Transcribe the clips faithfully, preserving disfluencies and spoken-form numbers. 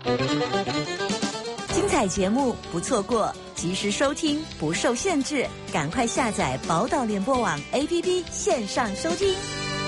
精彩节目不错过，及时收听不受限制，赶快下载宝岛联播网 A P P 线上收听。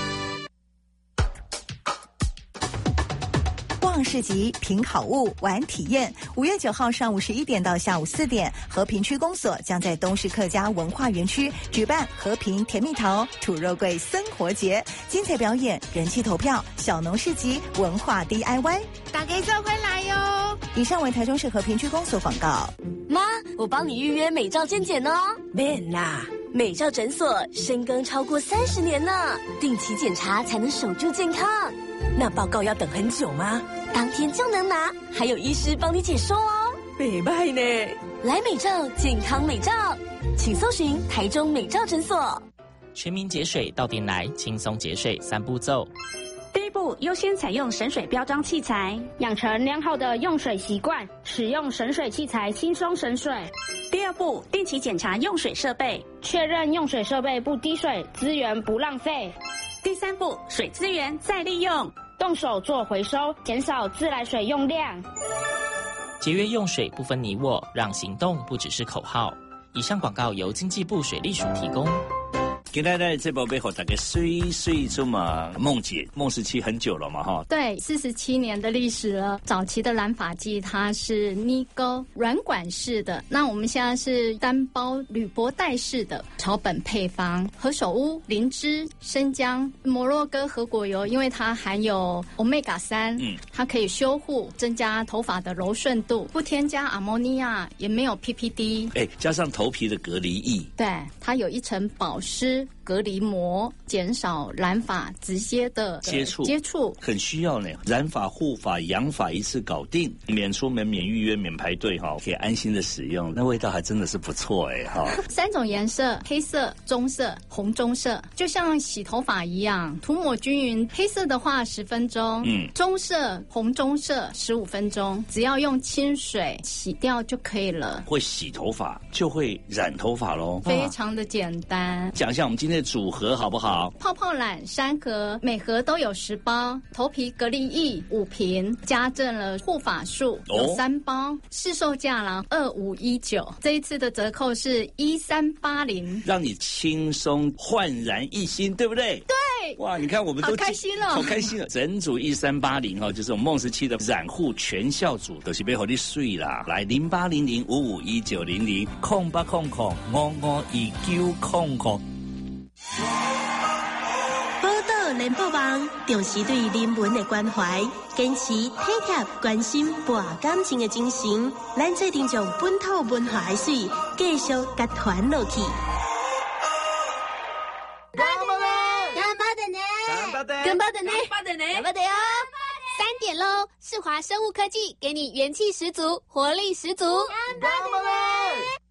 逛市集、品好物、玩体验。五月九号上午十一点到下午四点，和平区公所将在东势客家文化园区举办和平甜蜜桃土肉桂生活节，精彩表演、人气投票、小农市集、文化 D I Y， 大家做回来哟！ 以上为台中市和平区公所广告。 妈，我帮你预约美照健检哦。 免啦， 美照诊所深耕超过三十年呢，定期检查才能守住健康。 那报告要等很久吗？ 当天就能拿，还有医师帮你解说哦。 美拜呢， 来美照健康美照，请搜寻台中美照诊所。 全民节水到店来，轻松节水三步骤。 第一步，优先采用省水标章器材，养成良好的用水习惯，使用省水器材轻松省水。第二步，定期检查用水设备，确认用水设备不滴水，资源不浪费。第三步，水资源再利用，动手做回收，减少自来水用量。 节约用水不分你我，让行动不只是口号。以上广告由经济部水利署提供。 今天呢，这部背后大概水水出嘛，梦姐梦时期很久了嘛，哈。 对，四十七年的历史了。早期的染发剂它是尼沟软管式的，那我们现在是单包铝箔袋式的。草本配方：何首乌、灵芝、生姜、摩洛哥核果油，因为它含有 Omega 三，嗯，它可以修护、增加头发的柔顺度，不添加阿莫尼亚，也没有 P P D， 哎，加上头皮的隔离液， 对，它有一层保湿隔离膜，减少染发直接的接触接触， 很需要呢。染发、护发、养发一次搞定，免出门、免预约、免排队哈，可以安心的使用。那味道还真的是不错哎哈。 三种颜色：黑色、棕色、红棕色，就像洗头发一样，涂抹均匀。黑色的话十分钟，嗯，棕色、红棕色十五分钟，只要用清水洗掉就可以了。 会洗头发就会染头发咯， 非常的简单。 讲一下我们今天的组合好不好？ 泡泡染三盒，每盒都有十包；头皮隔离液五瓶，加赠了护发素有三包，哦、市售价啦二五一九，这一次的折扣是一三八零， 让你轻松焕然一新，对不对？ 对， 哇，你看我们都好开心哦， 好开心了！整组一三八零哦，就是我们梦时期的染护全效组，都是被好你水啦。来零八零零五五一九零零空八空空五五一九空空。 宝岛联播网重视对人文的关怀，坚持体贴、关心、博感情的精神，咱制定将本土文化的水继续甲传落去。 干巴的，干巴的呢， 干巴的，干巴的呢， 干巴的呢， 干巴的哟！ 三点喽，世华生物科技给你元气十足，活力十足。 干巴的。